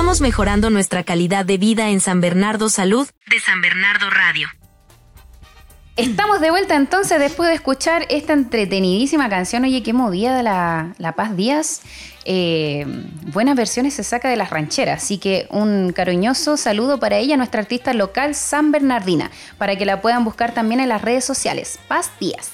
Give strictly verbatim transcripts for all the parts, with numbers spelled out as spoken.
Sigamos mejorando nuestra calidad de vida en San Bernardo Salud de San Bernardo Radio. Estamos de vuelta entonces después de escuchar esta entretenidísima canción. Oye, qué movida la, la Paz Díaz. Eh, buenas versiones se saca de las rancheras, así que un cariñoso saludo para ella, nuestra artista local San Bernardina, para que la puedan buscar también en las redes sociales. Paz Díaz.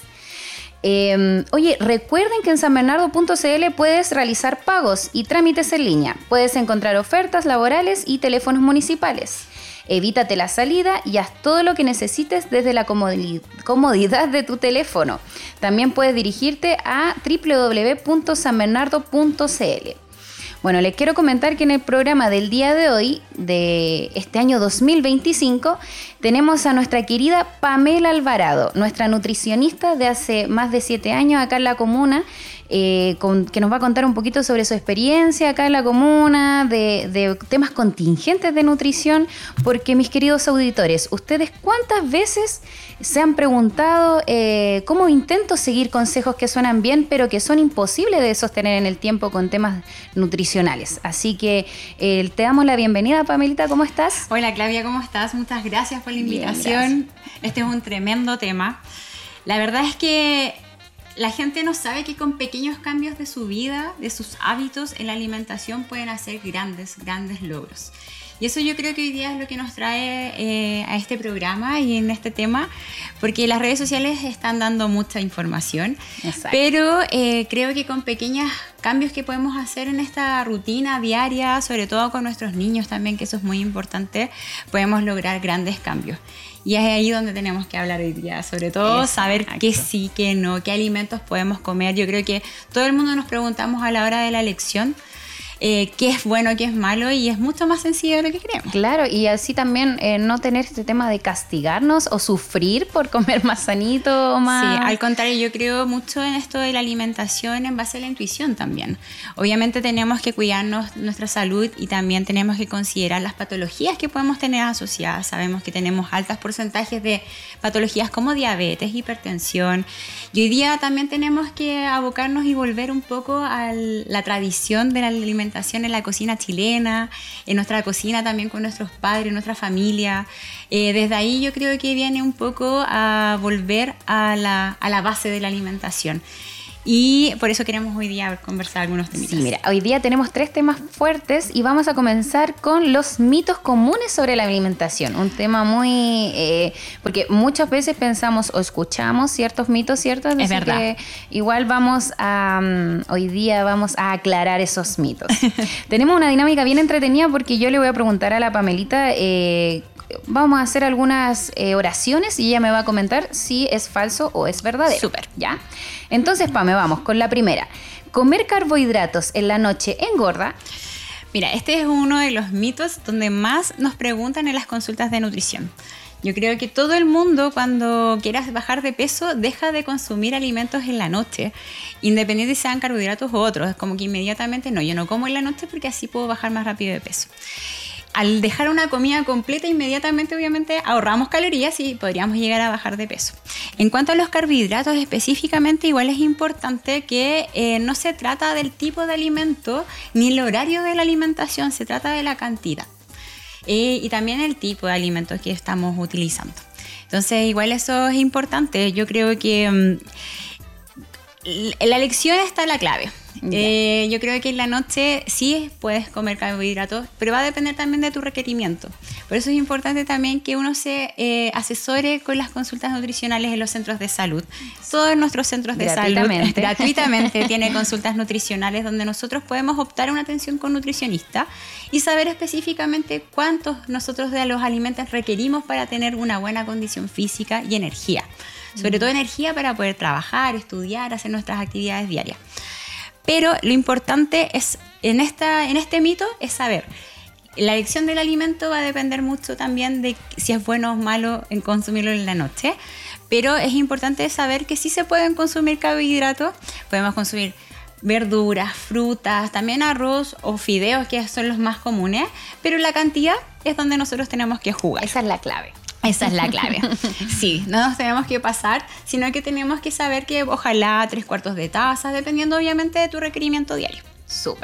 Eh, oye, recuerden que en san bernardo punto c l puedes realizar pagos y trámites en línea. Puedes encontrar ofertas laborales y teléfonos municipales. Evítate la salida y haz todo lo que necesites desde la comodidad de tu teléfono. También puedes dirigirte a doble u doble u doble u punto san bernardo punto c l. Bueno, les quiero comentar que en el programa del día de hoy, de este año dos mil veinticinco, tenemos a nuestra querida Pamela Alvarado, nuestra nutricionista de hace más de siete años acá en la comuna, eh, con, que nos va a contar un poquito sobre su experiencia acá en la comuna, de, de temas contingentes de nutrición, porque mis queridos auditores, ¿ustedes cuántas veces se han preguntado eh, cómo intento seguir consejos que suenan bien, pero que son imposibles de sostener en el tiempo con temas nutricionales? Así que eh, te damos la bienvenida, Pamelita, ¿cómo estás? Hola, Claudia, ¿cómo estás? Muchas gracias por la invitación. Bien, este es un tremendo tema. La verdad es que la gente no sabe que con pequeños cambios de su vida, de sus hábitos en la alimentación, pueden hacer grandes, grandes logros. Y eso yo creo que hoy día es lo que nos trae eh, a este programa y en este tema, porque las redes sociales están dando mucha información. Exacto. Pero eh, creo que con pequeños cambios que podemos hacer en esta rutina diaria, sobre todo con nuestros niños también, que eso es muy importante, podemos lograr grandes cambios. Y es ahí donde tenemos que hablar hoy día, sobre todo Exacto. saber qué sí, qué no, qué alimentos podemos comer. Yo creo que todo el mundo nos preguntamos a la hora de la elección Eh, qué es bueno, qué es malo, y es mucho más sencillo de lo que creemos. Claro, y así también eh, no tener este tema de castigarnos o sufrir por comer más sanito o más... Sí, al contrario, yo creo mucho en esto de la alimentación en base a la intuición también. Obviamente tenemos que cuidarnos nuestra salud y también tenemos que considerar las patologías que podemos tener asociadas. Sabemos que tenemos altos porcentajes de patologías como diabetes, hipertensión, y hoy día también tenemos que abocarnos y volver un poco a la tradición de la alimentación en la cocina chilena, en nuestra cocina también con nuestros padres, nuestra familia. Eh, desde ahí yo creo que viene un poco a volver a la, a la base de la alimentación. Y por eso queremos hoy día conversar algunos temas. Sí, mira, hoy día tenemos tres temas fuertes y vamos a comenzar con los mitos comunes sobre la alimentación. Un tema muy... Eh, porque muchas veces pensamos o escuchamos ciertos mitos, ¿cierto? Es verdad. Que igual vamos a... Um, hoy día vamos a aclarar esos mitos. Tenemos una dinámica bien entretenida porque yo le voy a preguntar a la Pamelita... Eh, vamos a hacer algunas eh, oraciones y ella me va a comentar si es falso o es verdadero. Súper. ¿Ya? Entonces, Pame, vamos con la primera. ¿Comer carbohidratos en la noche engorda? Mira, este es uno de los mitos donde más nos preguntan en las consultas de nutrición. Yo creo que todo el mundo, cuando quieras bajar de peso, deja de consumir alimentos en la noche, independiente si sean carbohidratos u otros. Es como que inmediatamente, no, yo no como en la noche porque así puedo bajar más rápido de peso. Al dejar una comida completa, inmediatamente obviamente ahorramos calorías y podríamos llegar a bajar de peso. En cuanto a los carbohidratos específicamente, igual es importante que eh, no se trata del tipo de alimento ni el horario de la alimentación, se trata de la cantidad eh, y también el tipo de alimentos que estamos utilizando. Entonces igual eso es importante. Yo creo que um, la elección está la clave. Eh, yo creo que en la noche sí puedes comer carbohidratos, pero va a depender también de tu requerimiento. Por eso es importante también que uno se eh, asesore con las consultas nutricionales en los centros de salud. Todos nuestros centros de salud gratuitamente tienen consultas nutricionales donde nosotros podemos optar a una atención con nutricionista y saber específicamente cuántos nosotros de los alimentos requerimos para tener una buena condición física y energía. Sobre todo energía para poder trabajar, estudiar, hacer nuestras actividades diarias. Pero lo importante es, en, esta, en este mito, es saber, la elección del alimento va a depender mucho también de si es bueno o malo en consumirlo en la noche, pero es importante saber que sí se pueden consumir carbohidratos, podemos consumir verduras, frutas, también arroz o fideos, que son los más comunes, pero la cantidad es donde nosotros tenemos que jugar. Esa es la clave. Esa es la clave. Sí, no nos tenemos que pasar, sino que tenemos que saber que ojalá tres cuartos de taza, dependiendo obviamente de tu requerimiento diario. Súper.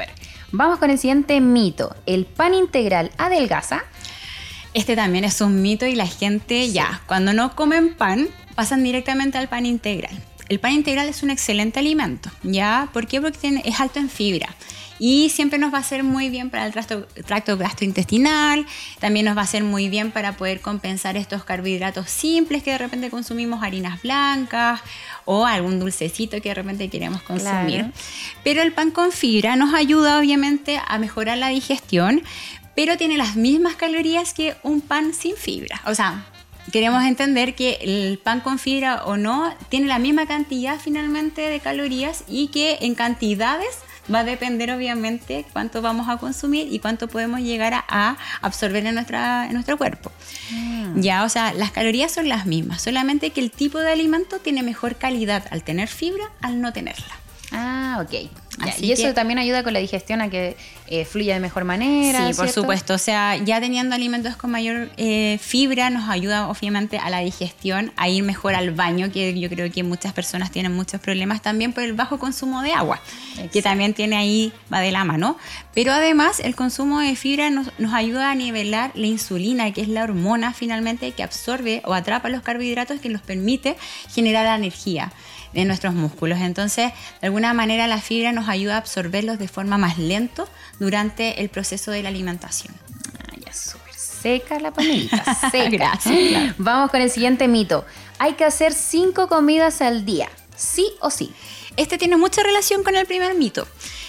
Vamos con el siguiente mito. ¿El pan integral adelgaza? Este también es un mito y la gente sí. ya, cuando no comen pan, pasan directamente al pan integral. El pan integral es un excelente alimento, ¿ya? ¿Por qué? Porque tiene, es alto en fibra. Y siempre nos va a hacer muy bien para el tracto, tracto gastrointestinal, también nos va a hacer muy bien para poder compensar estos carbohidratos simples que de repente consumimos, harinas blancas o algún dulcecito que de repente queremos consumir. Claro. Pero el pan con fibra nos ayuda obviamente a mejorar la digestión, pero tiene las mismas calorías que un pan sin fibra. O sea, queremos entender que el pan con fibra o no tiene la misma cantidad finalmente de calorías y que en cantidades va a depender obviamente cuánto vamos a consumir y cuánto podemos llegar a, a absorber en, nuestra, en nuestro cuerpo. Mm. Ya, o sea, las calorías son las mismas, solamente que el tipo de alimento tiene mejor calidad al tener fibra al no tenerla. Ah, ok. Ya, y eso que, también ayuda con la digestión a que eh, fluya de mejor manera. Sí, por ¿cierto? supuesto. O sea, ya teniendo alimentos con mayor eh, fibra nos ayuda obviamente a la digestión, a ir mejor al baño, que yo creo que muchas personas tienen muchos problemas también por el bajo consumo de agua, Exacto. que también tiene ahí, va de la mano. Pero además el consumo de fibra nos, nos ayuda a nivelar la insulina, que es la hormona finalmente que absorbe o atrapa los carbohidratos que nos permite generar la energía de nuestros músculos. Entonces, de alguna manera la fibra nos ayuda a absorberlos de forma más lento durante el proceso de la alimentación. Ah, ya súper seca la panelita, seca. Gracias. Claro. Vamos con el siguiente mito. Hay que hacer cinco comidas al día, ¿sí o sí? Este tiene mucha relación con el primer mito.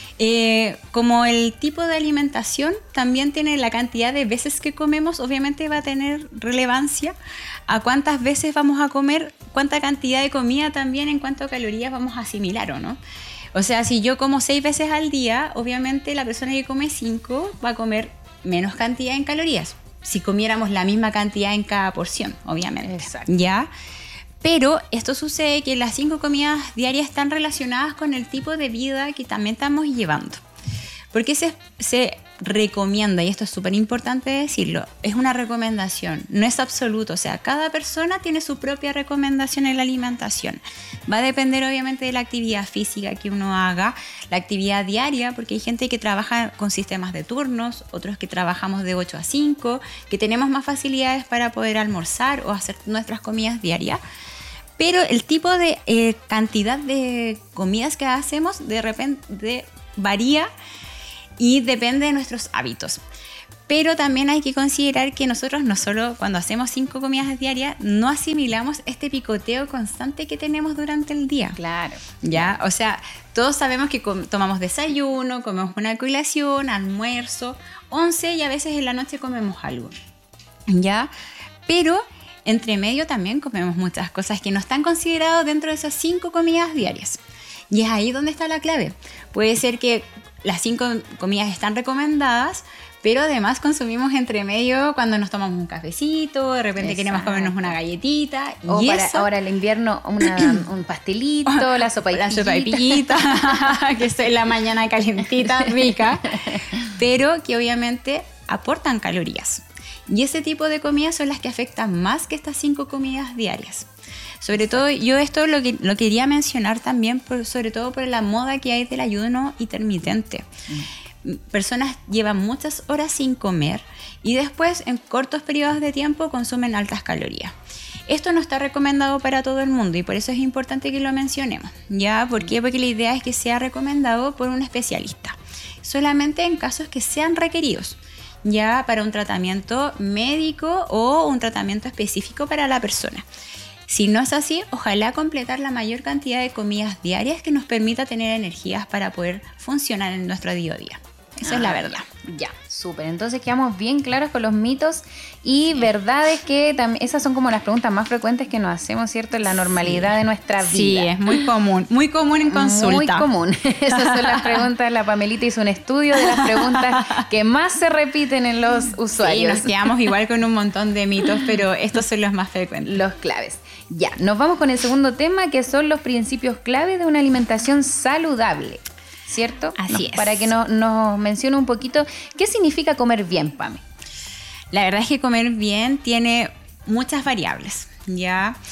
Eh, como el tipo de alimentación también tiene la cantidad de veces que comemos, obviamente va a tener relevancia a cuántas veces vamos a comer, cuánta cantidad de comida también en cuánto calorías vamos a asimilar o no. O sea, si yo como seis veces al día, obviamente la persona que come cinco va a comer menos cantidad en calorías. Si comiéramos la misma cantidad en cada porción, obviamente. Exacto. ¿Ya? Pero esto sucede que las cinco comidas diarias están relacionadas con el tipo de vida que también estamos llevando. Porque se, se recomienda, y esto es súper importante decirlo, es una recomendación, no es absoluto. O sea, cada persona tiene su propia recomendación en la alimentación. Va a depender obviamente de la actividad física que uno haga, la actividad diaria, porque hay gente que trabaja con sistemas de turnos, otros que trabajamos de ocho a cinco, que tenemos más facilidades para poder almorzar o hacer nuestras comidas diarias. Pero el tipo de eh, cantidad de comidas que hacemos de repente varía y depende de nuestros hábitos. Pero también hay que considerar que nosotros no solo cuando hacemos cinco comidas diarias no asimilamos este picoteo constante que tenemos durante el día. Claro. ¿Ya? O sea, todos sabemos que com- tomamos desayuno, comemos una colación, almuerzo, once y a veces en la noche comemos algo. ¿Ya? Pero entre medio también comemos muchas cosas que no están consideradas dentro de esas cinco comidas diarias. Y es ahí donde está la clave. Puede ser que las cinco comidas están recomendadas, pero además consumimos entre medio cuando nos tomamos un cafecito, de repente Exacto. queremos comernos una galletita. O y para eso, ahora el invierno un pastelito, la sopa y la sopa de pillita, que es la mañana calentita, rica, pero que obviamente aportan calorías. Y ese tipo de comidas son las que afectan más que estas cinco comidas diarias. Sobre todo, yo esto lo, que, lo quería mencionar también, por, sobre todo por la moda que hay del ayuno intermitente. Mm. Personas llevan muchas horas sin comer y después en cortos periodos de tiempo consumen altas calorías. Esto no está recomendado para todo el mundo y por eso es importante que lo mencionemos. ¿Ya? ¿Por qué? Porque la idea es que sea recomendado por un especialista. Solamente en casos que sean requeridos. Ya para un tratamiento médico o un tratamiento específico para la persona. Si no es así, ojalá completar la mayor cantidad de comidas diarias que nos permita tener energías para poder funcionar en nuestro día a día. Esa ah, es la verdad. Ya, súper. Entonces quedamos bien claros con los mitos y sí. verdades que tam- esas son como las preguntas más frecuentes que nos hacemos, ¿cierto? En la normalidad sí. de nuestra vida. Sí, es muy común. Muy común en consulta. Muy común. Esas son las preguntas. La Pamelita hizo un estudio de las preguntas que más se repiten en los usuarios. Sí, nos quedamos igual con un montón de mitos, pero estos son los más frecuentes. Los claves. Ya, nos vamos con el segundo tema, que son los principios clave de una alimentación saludable. ¿Cierto? Así no, es. Para que nos no mencione un poquito, ¿qué significa comer bien, Pame? La verdad es que comer bien tiene muchas variables, ¿ya?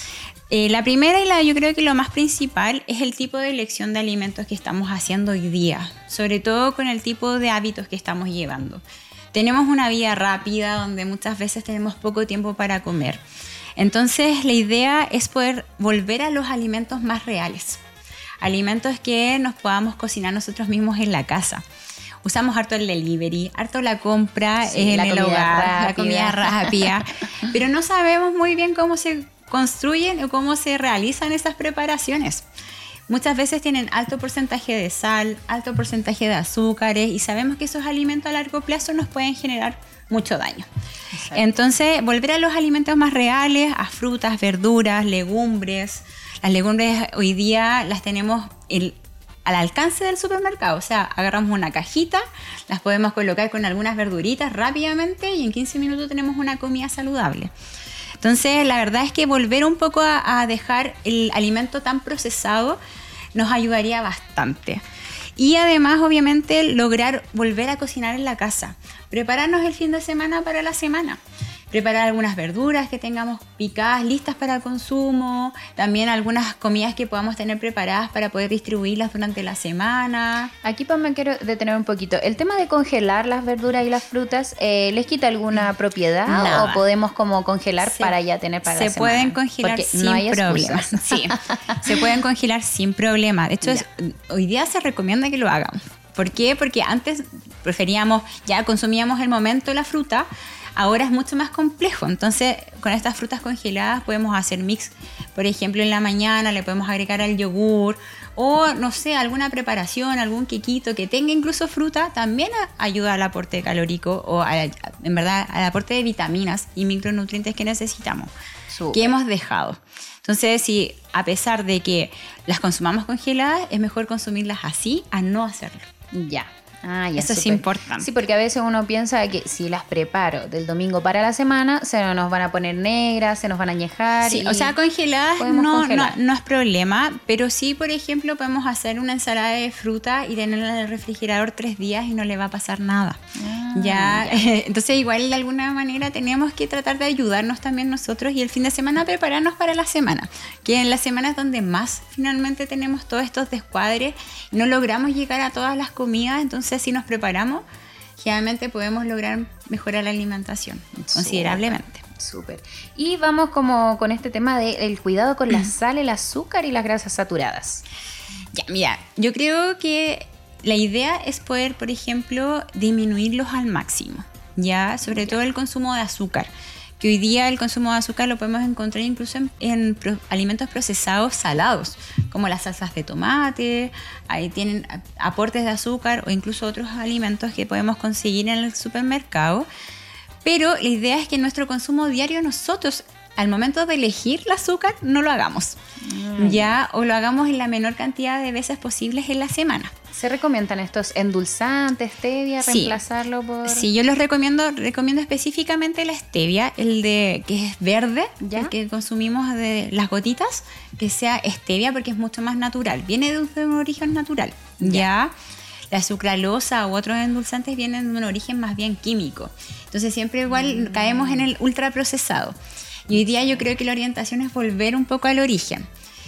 Eh, la primera y la, yo creo que lo más principal es el tipo de elección de alimentos que estamos haciendo hoy día, sobre todo con el tipo de hábitos que estamos llevando. Tenemos una vida rápida donde muchas veces tenemos poco tiempo para comer. Entonces la idea es poder volver a los alimentos más reales, alimentos que nos podamos cocinar nosotros mismos en la casa. Usamos harto el delivery, harto la compra sí, en la el hogar, rápida. la comida rápida, pero no sabemos muy bien cómo se construyen o cómo se realizan esas preparaciones. Muchas veces tienen alto porcentaje de sal, alto porcentaje de azúcares y sabemos que esos alimentos a largo plazo nos pueden generar mucho daño. Exacto. Entonces, volver a los alimentos más reales, a frutas, verduras, legumbres. Las legumbres hoy día las tenemos el, al alcance del supermercado. O sea, agarramos una cajita, las podemos colocar con algunas verduritas rápidamente y en quince minutos tenemos una comida saludable. Entonces, la verdad es que volver un poco a, a dejar el alimento tan procesado nos ayudaría bastante. Y además, obviamente, lograr volver a cocinar en la casa. Prepararnos el fin de semana para la semana. Preparar algunas verduras que tengamos picadas, listas para el consumo. También algunas comidas que podamos tener preparadas para poder distribuirlas durante la semana. Aquí pues me quiero detener un poquito. El tema de congelar las verduras y las frutas, eh, ¿les quita alguna propiedad? Nada. ¿O podemos como congelar se, para ya tener para la semana? Se pueden congelar Porque sin no hay problema. Sí, se pueden congelar sin problema. De hecho, es, hoy día se recomienda que lo hagamos. ¿Por qué? Porque antes preferíamos, ya consumíamos el momento la fruta. Ahora es mucho más complejo, entonces con estas frutas congeladas podemos hacer mix, por ejemplo en la mañana le podemos agregar al yogur o no sé, alguna preparación, algún quequito que tenga incluso fruta, también ayuda al aporte calórico o a, en verdad al aporte de vitaminas y micronutrientes que necesitamos, Super. que hemos dejado. Entonces, si a pesar de que las consumamos congeladas, es mejor consumirlas así a no hacerlo. Ya. Ah, ya, Eso super. es importante. Sí, porque a veces uno piensa que si las preparo del domingo para la semana, se nos van a poner negras, se nos van a añejar. Sí, o sea, congeladas no, congelar. no, no es problema, pero sí, por ejemplo, podemos hacer una ensalada de fruta y tenerla en el refrigerador tres días y no le va a pasar nada. Ah, ya, ya. Entonces, igual de alguna manera tenemos que tratar de ayudarnos también nosotros y el fin de semana prepararnos para la semana, que en la semana es donde más finalmente tenemos todos estos descuadres, no logramos llegar a todas las comidas, entonces si nos preparamos, generalmente podemos lograr mejorar la alimentación considerablemente. Súper. Y vamos como con este tema del cuidado con la sal, el azúcar y las grasas saturadas. Ya, mira, yo creo que la idea es poder, por ejemplo, disminuirlos al máximo, ya, sobre todo el consumo de azúcar. Que hoy día el consumo de azúcar lo podemos encontrar incluso en, en pro, alimentos procesados salados, como las salsas de tomate, ahí tienen aportes de azúcar o incluso otros alimentos que podemos conseguir en el supermercado. Pero la idea es que en nuestro consumo diario nosotros, al momento de elegir el azúcar, no lo hagamos. Mm. Ya, o lo hagamos en la menor cantidad de veces posibles en la semana. ¿Se recomiendan estos endulzantes, stevia, sí. reemplazarlo por...? Sí, yo los recomiendo, recomiendo específicamente la stevia, el de que es verde, ¿ya? El que consumimos de las gotitas, que sea stevia porque es mucho más natural, viene de un, de un origen natural, ¿ya? ¿ya? La sucralosa u otros endulzantes vienen de un origen más bien químico, entonces siempre igual mm. caemos en el ultraprocesado. Y hoy día yo creo que la orientación es volver un poco al origen,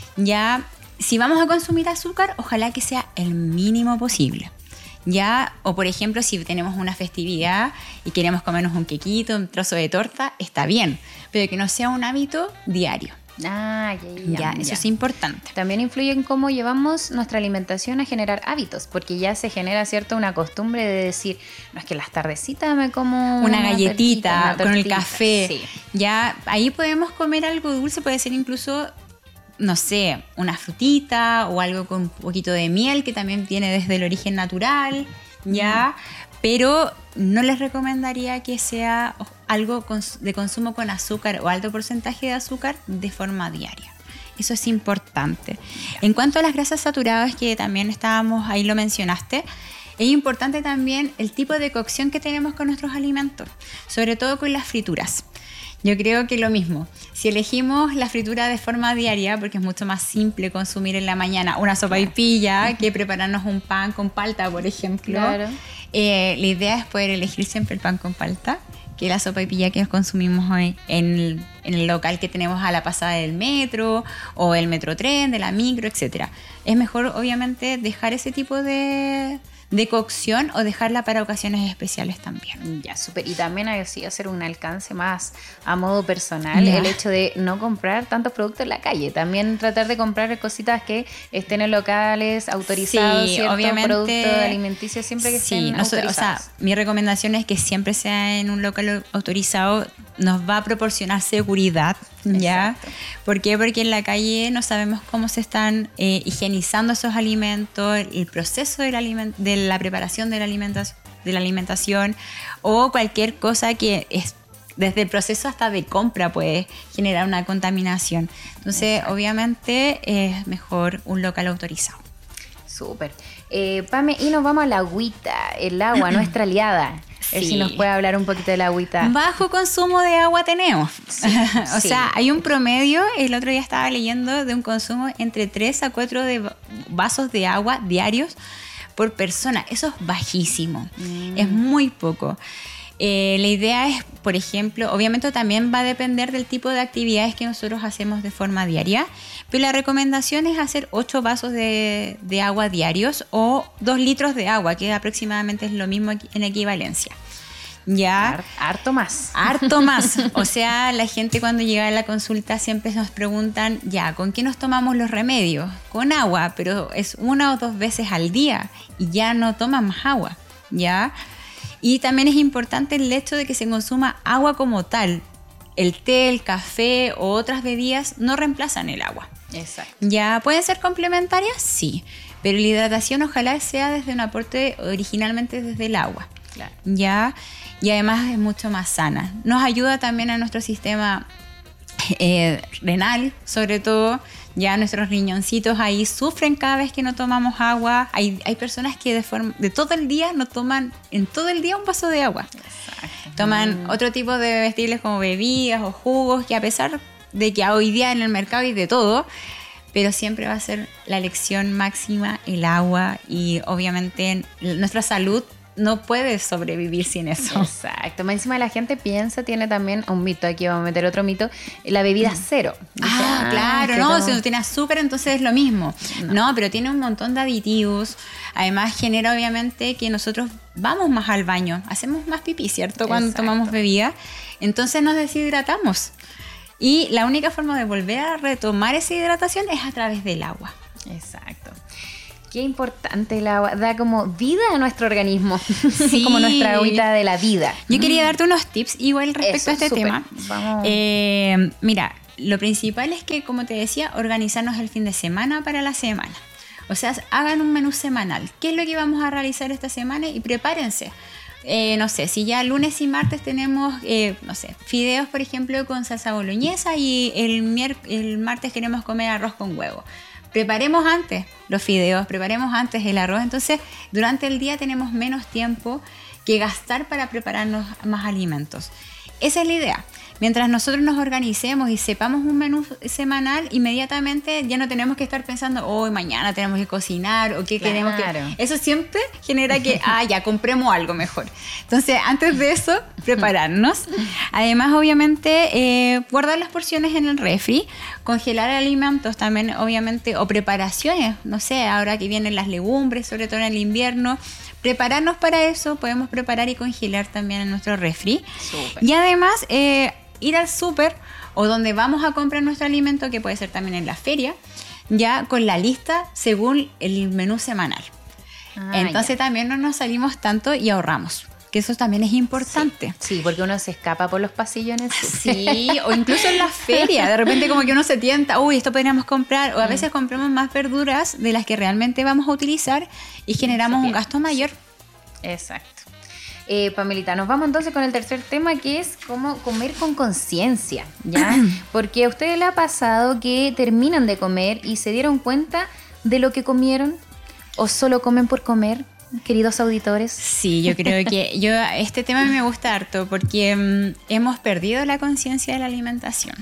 ya. Si vamos a consumir azúcar, ojalá que sea el mínimo posible, ¿ya? O por ejemplo, si tenemos una festividad y queremos comernos un quequito, un trozo de torta, está bien, pero que no sea un hábito diario. Ah, ya, ya, ya, eso ya. es importante. También influye en cómo llevamos nuestra alimentación a generar hábitos, porque ya se genera, ¿cierto?, una costumbre de decir, no es que las tardecitas me como una, una galletita tortita, una con el café. Sí. Ya, ahí podemos comer algo dulce, puede ser incluso... no sé, una frutita o algo con un poquito de miel que también viene desde el origen natural, ¿ya? Mm. Pero no les recomendaría que sea algo de consumo con azúcar o alto porcentaje de azúcar de forma diaria. Eso es importante. En cuanto a las grasas saturadas, que también estábamos, ahí lo mencionaste, es importante también el tipo de cocción que tenemos con nuestros alimentos, sobre todo con las frituras. Yo creo que lo mismo, si elegimos la fritura de forma diaria, porque es mucho más simple consumir en la mañana una sopaipilla claro. que prepararnos un pan con palta, por ejemplo. Claro. Eh, la idea es poder elegir siempre el pan con palta, que que la sopaipilla que consumimos hoy en el, en el local que tenemos a la pasada del metro o el metrotren, de la micro, etcétera. Es mejor, obviamente, dejar ese tipo de, de cocción o dejarla para ocasiones especiales también. Ya, súper. Y también así hacer un alcance más a modo personal, Ya. el hecho de no comprar tantos productos en la calle. También tratar de comprar cositas que estén en locales autorizados, Sí, ¿cierto? obviamente. Productos alimenticios siempre que Sí, estén nosotros- o sea, autorizados. mi recomendación es que siempre sea en un local autorizado, nos va a proporcionar seguridad, ¿ya? Exacto. ¿Por qué? Porque en la calle no sabemos cómo se están eh, higienizando esos alimentos, el proceso del aliment- de la preparación de la, alimentación, de la alimentación o cualquier cosa que es desde el proceso hasta de compra puede generar una contaminación. Entonces, Exacto. obviamente es mejor un local autorizado. Súper. Eh, Pame, y nos vamos a la agüita, el agua, nuestra aliada. A ver Sí. si nos puede hablar un poquito de la agüita. Bajo consumo de agua tenemos. o sí. sea, hay un promedio, el otro día estaba leyendo, de un consumo entre tres a cuatro de va- vasos de agua diarios por persona. Eso es bajísimo, Mm. es muy poco. Eh, la idea es, por ejemplo, obviamente también va a depender del tipo de actividades que nosotros hacemos de forma diaria, pero la recomendación es hacer ocho vasos de, de agua diarios o dos litros de agua, que aproximadamente es lo mismo equi- en equivalencia. ¿Ya? Har- harto más. Harto más. O sea, la gente cuando llega a la consulta siempre nos preguntan, ya, ¿con qué nos tomamos los remedios? Con agua, pero es una o dos veces al día y ya no toman más agua, ¿ya? Y también es importante el hecho de que se consuma agua como tal. El té, el café o otras bebidas no reemplazan el agua. Exacto. ¿Ya pueden ser complementarias? Sí, pero la hidratación ojalá sea desde un aporte originalmente desde el agua. Claro. ¿Ya? Y además es mucho más sana. Nos ayuda también a nuestro sistema eh, renal, sobre todo. Ya nuestros riñoncitos ahí sufren cada vez que no tomamos agua. Hay, hay personas que de, forma, de todo el día no toman en todo el día un vaso de agua. Exacto. Toman otro tipo de bebestibles como bebidas o jugos, que a pesar de que hoy día en el mercado hay de todo, pero siempre va a ser la elección máxima el agua, y obviamente nuestra salud no puede sobrevivir sin eso. Exacto. Más encima la gente piensa, tiene también un mito, aquí vamos a meter otro mito, la bebida cero. Dice, Ah, claro, que no, tomo- si no tiene azúcar entonces es lo mismo. No. pero tiene un montón de aditivos. Además genera obviamente que nosotros vamos más al baño, hacemos más pipí, ¿cierto? Cuando Exacto. tomamos bebida. Entonces nos deshidratamos. Y la única forma de volver a retomar esa hidratación es a través del agua. Exacto. Qué importante el agua, da como vida a nuestro organismo, Sí. como nuestra agüita de la vida. Yo quería darte unos tips igual respecto Eso, a este súper. tema. Vamos. Eh, mira, lo principal es que, como te decía, organizarnos el fin de semana para la semana. O sea, hagan un menú semanal. ¿Qué es lo que vamos a realizar esta semana? Y prepárense. Eh, no sé, si ya lunes y martes tenemos, eh, no sé, fideos, por ejemplo, con salsa boloñesa, y el, mier- el martes queremos comer arroz con huevo. Preparemos antes los fideos, preparemos antes el arroz. Entonces, durante el día tenemos menos tiempo que gastar para prepararnos más alimentos. Esa es la idea. Mientras nosotros nos organicemos y sepamos un menú semanal, inmediatamente ya no tenemos que estar pensando, hoy mañana tenemos que cocinar o qué queremos que... Claro. Eso siempre genera que, ah, ya compremos algo mejor. Entonces, antes de eso, prepararnos. Además, obviamente, eh, guardar las porciones en el refri, congelar alimentos también, obviamente, o preparaciones, no sé, ahora que vienen las legumbres, sobre todo en el invierno, prepararnos para eso, podemos preparar y congelar también en nuestro refri. Súper. Y además, eh, ir al súper o donde vamos a comprar nuestro alimento, que puede ser también en la feria, ya con la lista según el menú semanal. Ah, Entonces también no nos salimos tanto y ahorramos, que eso también es importante. Sí, porque uno se escapa por los pasillos en el súper. Sí, o incluso en la feria, de repente como que uno se tienta, uy, esto podríamos comprar, o a veces compramos más verduras de las que realmente vamos a utilizar y generamos un bien. gasto mayor. Exacto. Eh, Pamelita, nos vamos entonces con el tercer tema, que es cómo comer con conciencia, ¿ya? Porque a ustedes les ha pasado que terminan de comer y se dieron cuenta de lo que comieron, o solo comen por comer, queridos auditores. Sí, yo creo que yo este tema me gusta harto porque mm, hemos perdido la conciencia de la alimentación.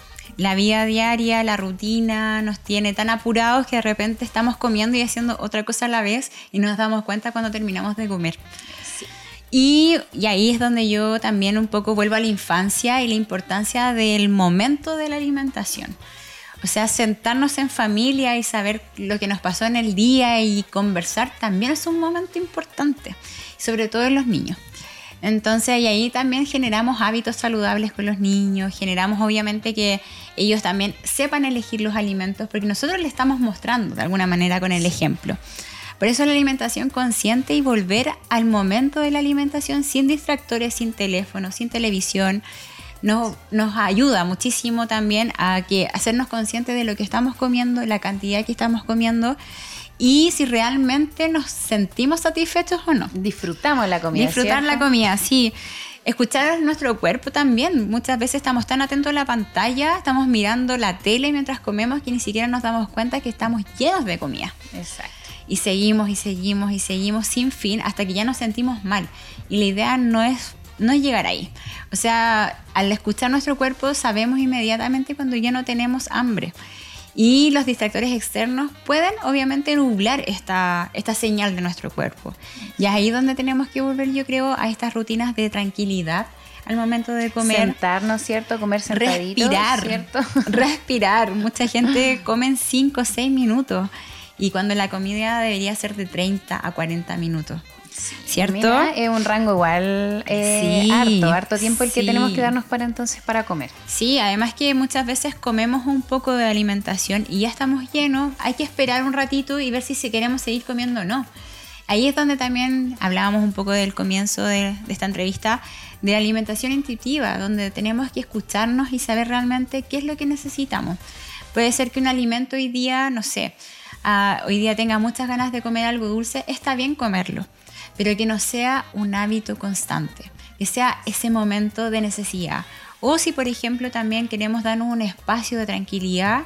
La vida diaria, la rutina nos tiene tan apurados que de repente estamos comiendo y haciendo otra cosa a la vez y nos damos cuenta cuando terminamos de comer. Sí. Y, y ahí es donde yo también un poco vuelvo a la infancia y la importancia del momento de la alimentación. O sea, sentarnos en familia y saber lo que nos pasó en el día y conversar también es un momento importante, sobre todo en los niños. Entonces, y ahí también generamos hábitos saludables con los niños, generamos obviamente que ellos también sepan elegir los alimentos, porque nosotros les estamos mostrando de alguna manera con el ejemplo. Por eso la alimentación consciente y volver al momento de la alimentación sin distractores, sin teléfono, sin televisión, Nos, nos ayuda muchísimo también a que hacernos conscientes de lo que estamos comiendo, la cantidad que estamos comiendo y si realmente nos sentimos satisfechos o no. Disfrutamos la comida, Disfrutar ¿cierto? la comida, sí. Escuchar nuestro cuerpo también. Muchas veces estamos tan atentos a la pantalla, estamos mirando la tele mientras comemos que ni siquiera nos damos cuenta que estamos llenos de comida. Exacto. Y seguimos y seguimos y seguimos sin fin hasta que ya nos sentimos mal. Y la idea no es no es llegar ahí. O sea, al escuchar nuestro cuerpo sabemos inmediatamente cuando ya no tenemos hambre. Y los distractores externos pueden obviamente nublar esta, esta señal de nuestro cuerpo. Y es ahí donde tenemos que volver, yo creo, a estas rutinas de tranquilidad al momento de comer. Sentarnos, ¿cierto? Comer sentaditos, respirar, ¿cierto? Respirar. Mucha gente come en cinco o seis minutos. Y cuando la comida debería ser de treinta a cuarenta minutos. ¿Cierto? Mira, es un rango igual eh, sí, harto, harto tiempo el que sí. tenemos que darnos para entonces para comer. Sí, además que muchas veces comemos un poco de alimentación y ya estamos llenos, hay que esperar un ratito y ver si, si queremos seguir comiendo o no. Ahí es donde también hablábamos un poco del comienzo de, de esta entrevista, de la alimentación intuitiva, donde tenemos que escucharnos y saber realmente qué es lo que necesitamos. Puede ser que un alimento hoy día, no sé, uh, hoy día tenga muchas ganas de comer algo dulce, está bien comerlo, pero que no sea un hábito constante, que sea ese momento de necesidad. O si, por ejemplo, también queremos darnos un espacio de tranquilidad,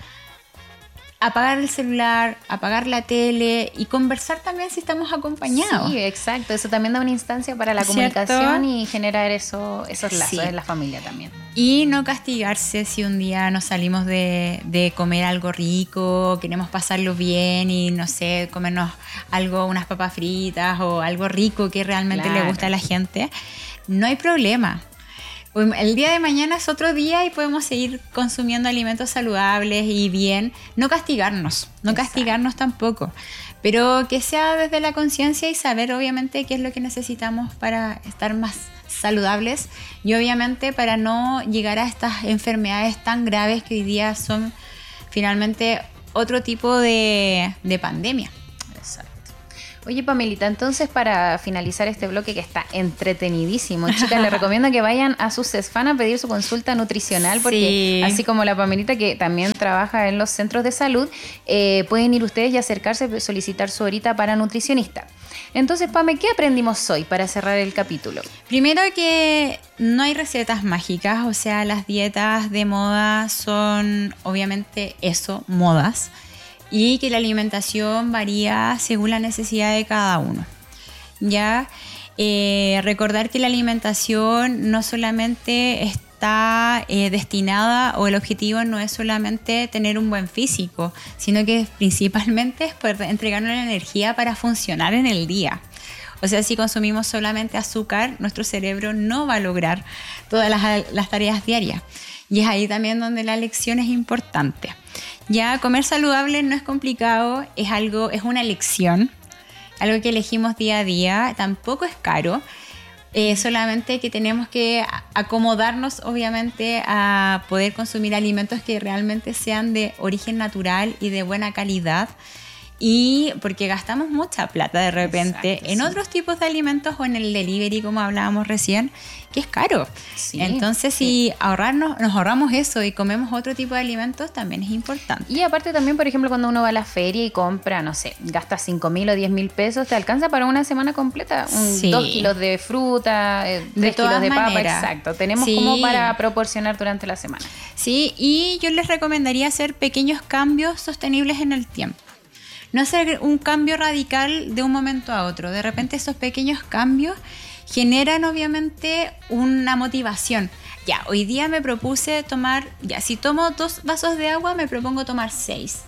apagar el celular, apagar la tele y conversar también si estamos acompañados. Sí, exacto. Eso también da una instancia para la ¿Cierto? comunicación y generar eso, esos lazos Sí. en la familia también. Y no castigarse si un día nos salimos de, de comer algo rico, queremos pasarlo bien y no sé, comernos algo, unas papas fritas o algo rico que realmente Claro. le gusta a la gente. No hay problema. El día de mañana es otro día y podemos seguir consumiendo alimentos saludables y bien. No castigarnos, no Exacto. castigarnos tampoco. Pero que sea desde la conciencia y saber obviamente qué es lo que necesitamos para estar más saludables y obviamente para no llegar a estas enfermedades tan graves que hoy día son finalmente otro tipo de, de pandemia. Exacto. Oye, Pamelita, entonces para finalizar este bloque que está entretenidísimo, chicas, les recomiendo que vayan a su CESFAN a pedir su consulta nutricional, porque Sí. así como la Pamelita, que también trabaja en los centros de salud, eh, pueden ir ustedes y acercarse, solicitar su horita para nutricionista. Entonces, Pame, ¿qué aprendimos hoy para cerrar el capítulo? Primero que no hay recetas mágicas, o sea, las dietas de moda son obviamente eso, modas, y que la alimentación varía según la necesidad de cada uno. Ya eh, recordar que la alimentación no solamente está eh, destinada, o el objetivo no es solamente tener un buen físico, sino que principalmente es poder entregarnos la energía para funcionar en el día. O sea, si consumimos solamente azúcar, nuestro cerebro no va a lograr todas las, las tareas diarias. Y es ahí también donde la elección es importante. Ya comer saludable no es complicado, es algo, es una elección, algo que elegimos día a día, tampoco es caro. Eh, solamente que tenemos que acomodarnos obviamente a poder consumir alimentos que realmente sean de origen natural y de buena calidad, y porque gastamos mucha plata de repente Exacto, en sí. otros tipos de alimentos o en el delivery, como hablábamos recién, que es caro. Sí, Entonces sí. si ahorrarnos, nos ahorramos eso y comemos otro tipo de alimentos, también es importante. Y aparte también, por ejemplo, cuando uno va a la feria y compra, no sé, gasta cinco mil o diez mil pesos, te alcanza para una semana completa. Un, Sí. Dos kilos de fruta, eh, De tres kilos todas de papa, maneras. exacto. Tenemos Sí. como para proporcionar durante la semana. Sí, y yo les recomendaría hacer pequeños cambios sostenibles en el tiempo. No hacer un cambio radical de un momento a otro. De repente esos pequeños cambios generan obviamente una motivación. Ya, hoy día me propuse tomar, ya, si tomo dos vasos de agua, me propongo tomar seis.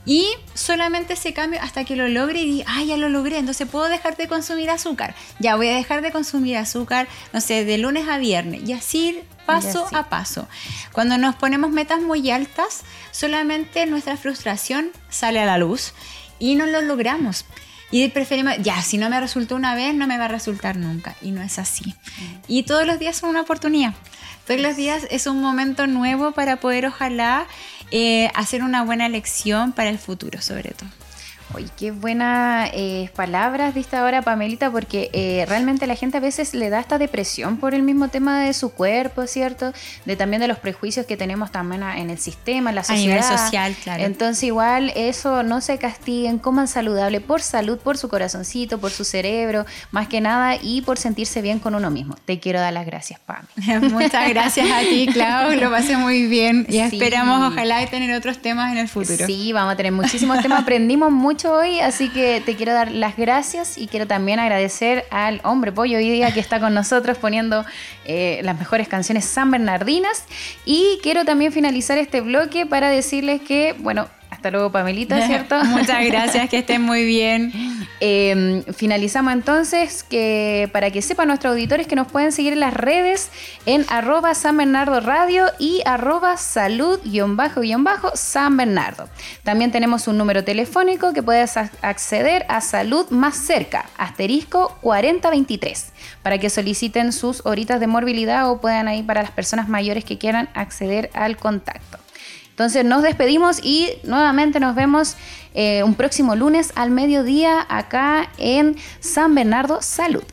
Y solamente ese cambio hasta que lo logre y diga, ah, ya lo logré, entonces puedo dejar de consumir azúcar. Ya voy a dejar de consumir azúcar, no sé, de lunes a viernes. Y así paso a paso. Cuando nos ponemos metas muy altas, solamente nuestra frustración sale a la luz y no lo logramos. Y preferimos, ya, si no me resultó una vez, no me va a resultar nunca. Y no es así. Y todos los días son una oportunidad. Todos los días es un momento nuevo para poder, ojalá, eh, hacer una buena elección para el futuro, sobre todo. Oye, qué buenas eh, palabras diste ahora, Pamelita, porque eh, realmente la gente a veces le da esta depresión por el mismo tema de su cuerpo, ¿cierto? De también de los prejuicios que tenemos también en el sistema, en la sociedad. A nivel social, claro. Entonces igual eso, no se castiguen, coman saludable por salud, por su corazoncito, por su cerebro, más que nada, y por sentirse bien con uno mismo. Te quiero dar las gracias, Pam. Muchas gracias a ti, Clau, lo pasé muy bien y Sí. esperamos, ojalá, tener otros temas en el futuro. Sí, vamos a tener muchísimos temas, aprendimos mucho hoy, así que te quiero dar las gracias y quiero también agradecer al hombre pollo hoy día que está con nosotros poniendo eh, las mejores canciones sanbernardinas, y quiero también finalizar este bloque para decirles que, bueno, hasta luego, Pamelita, ¿cierto? Muchas gracias, que estén muy bien. Eh, finalizamos entonces, que para que sepan nuestros auditores que nos pueden seguir en las redes en arroba San Bernardo Radio y arroba salud guión bajo guión bajo San Bernardo. También tenemos un número telefónico que puedes a- acceder a Salud Más Cerca, asterisco cuarenta veintitrés, para que soliciten sus horitas de morbilidad o puedan ahí para las personas mayores que quieran acceder al contacto. Entonces nos despedimos y nuevamente nos vemos eh, un próximo lunes al mediodía acá en San Bernardo Salud.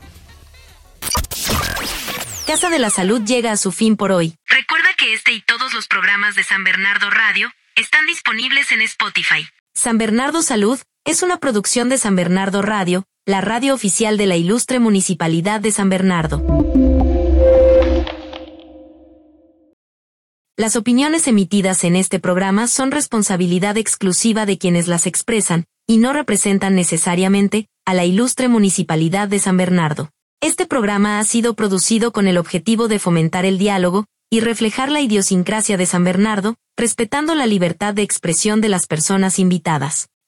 Casa de la Salud llega a su fin por hoy. Recuerda que este y todos los programas de San Bernardo Radio están disponibles en Spotify. San Bernardo Salud es una producción de San Bernardo Radio, la radio oficial de la ilustre Municipalidad de San Bernardo. Las opiniones emitidas en este programa son responsabilidad exclusiva de quienes las expresan, y no representan necesariamente a la ilustre Municipalidad de San Bernardo. Este programa ha sido producido con el objetivo de fomentar el diálogo y reflejar la idiosincrasia de San Bernardo, respetando la libertad de expresión de las personas invitadas.